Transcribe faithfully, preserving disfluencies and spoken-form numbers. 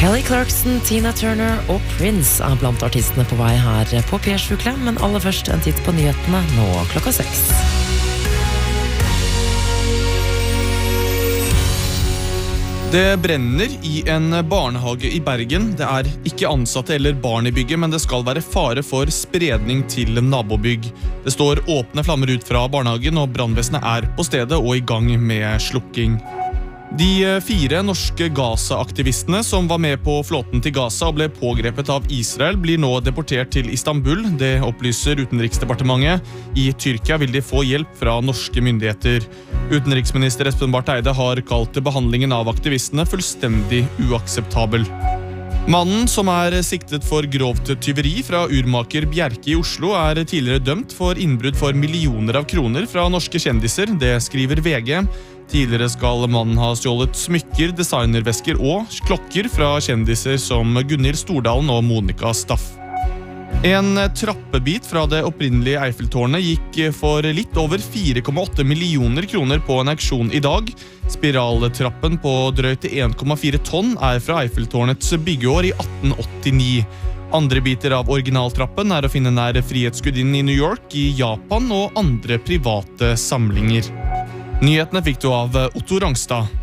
Kelly Clarkson, Tina Turner og Prince er blant artistene på vei her på P sju Klem, men aller først en titt på nyhetene nå klokka seks. Det brenner i en barnehage i Bergen. Det er ikke ansatte eller barn i bygget, men det skal være fare for spredning til nabobygg. Det står åpne flammer ut fra barnehagen, og brannvesenet er på stedet og i gang med slukking. De fire norske Gaza-aktivistene som var med på flåten til Gaza og ble pågrepet av Israel, blir nå deportert til Istanbul. Det opplyser Utenriksdepartementet. I Tyrkia vil de få hjelp fra norske myndigheter. Utenriksminister Espen Barth Eide har kalt behandlingen av aktivistene fullstendig uakseptabel. Mannen som er siktet for grovt tyveri fra urmaker Bjerke i Oslo er tidligere dømt for innbrudd for millioner av kroner fra norske kjendiser. Det skriver V G. Tidligere skal mannen ha stjålet smykker, designervesker og klokker fra kjendiser som Gunhild Stordalen og Monica Staff. En trappebit fra det opprinnelige Eiffeltårnet gikk for litt over fire komma åtte millioner kroner på en auksjon i dag. Spiraltrappen på drøyt en komma fire tonn er fra Eiffeltårnets byggeår i atten åttini. Andre biter av originaltrappen er å finne nær Frihetsgudinnen i New York, i Japan og andre private samlinger. Nyhetene fikk du av Otto Rangstad.